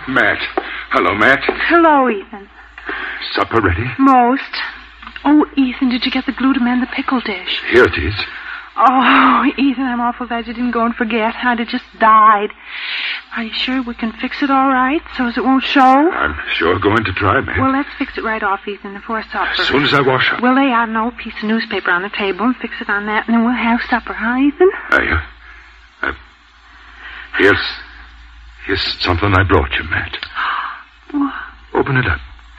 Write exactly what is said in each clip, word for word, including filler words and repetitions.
Matt. Hello, Matt. Hello, Ethan. Supper ready? Most. Oh, Ethan, did you get the glue to mend the pickle dish? Here it is. Oh, Ethan, I'm awful glad you didn't go and forget. I'd have just died. Are you sure we can fix it all right so as it won't show? I'm sure going to try, Matt. Well, let's fix it right off, Ethan, before supper. As soon as I wash up. We'll lay out an old piece of newspaper on the table and fix it on that, and then we'll have supper, huh, Ethan? I, uh, uh, here's, here's something I brought you, Matt. What? Open it up.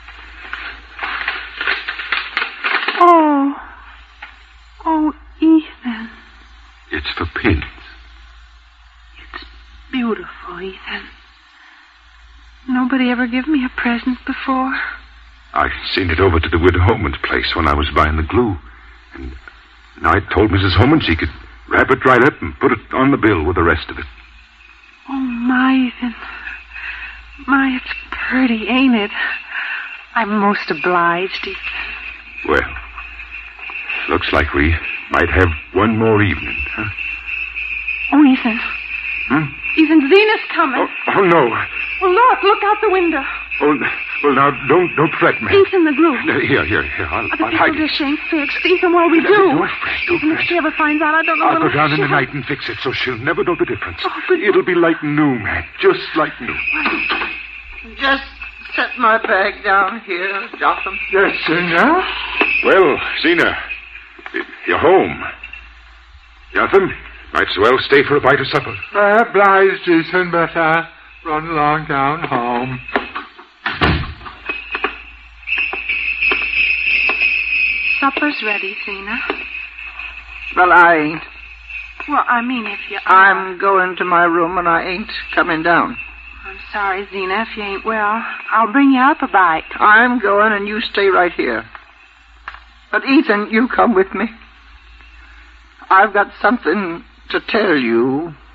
Oh. Oh, Ethan. It's for pins. It's beautiful, Ethan. Nobody ever gave me a present before. I seen it over to the widow Holman's place when I was buying the glue. And I told Missus Holman she could wrap it right up and put it on the bill with the rest of it. Oh, my, Ethan. My, it's pretty, ain't it? I'm most obliged, Ethan. Well, looks like we might have one more evening, huh? Oh, Ethan. Hmm? Ethan, Zena's coming. Oh, oh, no. Well, look, look out the window. Oh, well, now, don't don't fret, man. Ethan, the glue. No, here, here, here. I'll, Oh, the I'll pickle hide it. dish ain't fixed. Ethan, what'll we No, do? Don't fret, don't Ethan, if fret. she ever finds out, I don't know I'll what'll go down in the she'll- night and fix it so she'll never know the difference. Oh, but- It'll be like new, man. Just like new. Just set my bag down here, Jotham. Yes, Zena? Well, Zena, you're home. Jotham, might as well stay for a bite of supper. I obliged, Ethan, but I run along down home. Supper's ready, Zena. Well, I ain't. Well, I mean, if you are... I'm going to my room and I ain't coming down. I'm sorry, Zena, if you ain't well. I'll bring you up a bite. I'm going and you stay right here. But, Ethan, you come with me. I've got something to tell you.